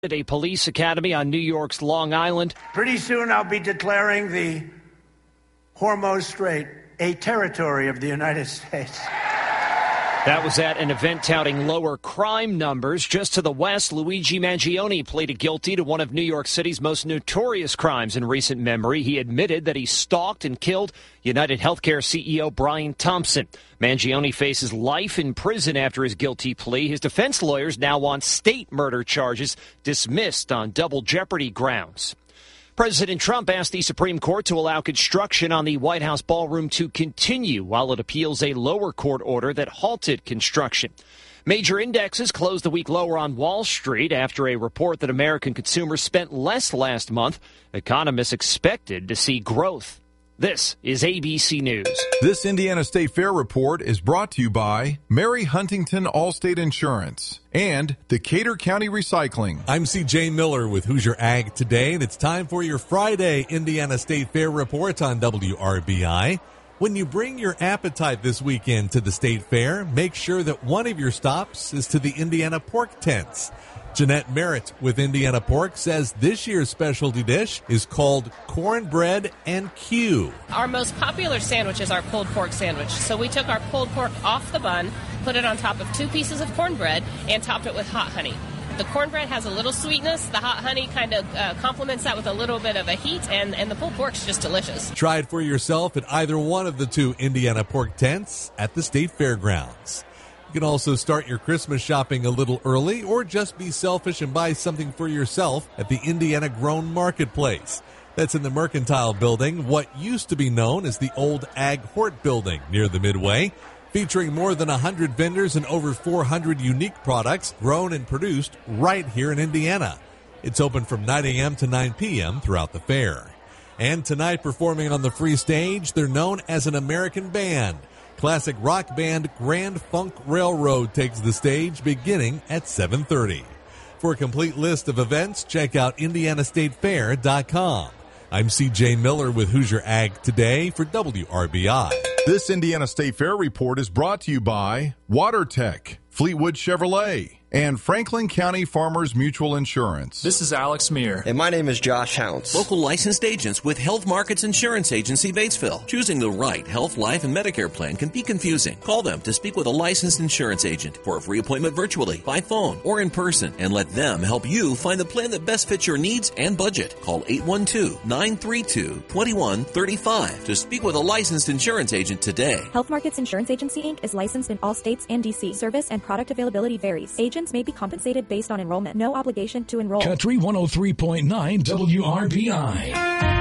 At a police academy on New York's Long Island. Pretty soon I'll be declaring the Hormuz Strait a territory of the United States. That was at an event touting lower crime numbers. Just to the west, Luigi Mangione pleaded guilty to one of New York City's most notorious crimes in recent memory. He admitted that he stalked and killed United Healthcare CEO Brian Thompson. Mangione faces life in prison after his guilty plea. His defense lawyers now want state murder charges dismissed on double jeopardy grounds. President Trump asked the Supreme Court to allow construction on the White House ballroom to continue while it appeals a lower court order that halted construction. Major indexes closed the week lower on Wall Street after a report that American consumers spent less last month. Economists expected to see growth. This is ABC News. This Indiana State Fair report is brought to you by Mary Huntington Allstate Insurance and Decatur County Recycling. I'm C.J. Miller with Hoosier Ag Today, and it's time for your Friday Indiana State Fair report on WRBI. When you bring your appetite this weekend to the State Fair, make sure that one of your stops is to the Indiana Pork Tents. Jeanette Merritt with Indiana Pork says this year's specialty dish is called cornbread and Q. Our most popular sandwich is our pulled pork sandwich. So we took our pulled pork off the bun, put it on top of 2 pieces of cornbread, and topped it with hot honey. The cornbread has a little sweetness. The hot honey kind of complements that with a little bit of a heat, and the pulled pork's just delicious. Try it for yourself at either one of the 2 Indiana Pork Tents at the State Fairgrounds. You can also start your Christmas shopping a little early or just be selfish and buy something for yourself at the Indiana Grown Marketplace. That's in the Mercantile Building, what used to be known as the old Ag Hort Building near the Midway, featuring more than 100 vendors and over 400 unique products grown and produced right here in Indiana. It's open from 9 a.m. to 9 p.m. throughout the fair. And tonight, performing on the free stage, they're known as an American band. Classic rock band Grand Funk Railroad takes the stage beginning at 7:30. For a complete list of events, check out IndianaStateFair.com. I'm C.J. Miller with Hoosier Ag Today for WRBI. This Indiana State Fair report is brought to you by WaterTech, Fleetwood Chevrolet, and Franklin County Farmers Mutual Insurance. This is Alex Meir. And my name is Josh Hounce. Local licensed agents with Health Markets Insurance Agency, Batesville. Choosing the right health, life, and Medicare plan can be confusing. Call them to speak with a licensed insurance agent for a free appointment virtually, by phone, or in person, and let them help you find the plan that best fits your needs and budget. Call 812-932-2135 to speak with a licensed insurance agent today. Health Markets Insurance Agency, Inc. is licensed in all states and D.C. Service and product availability varies. Agents may be compensated based on enrollment. No obligation to enroll. Country 103.9 WRBI.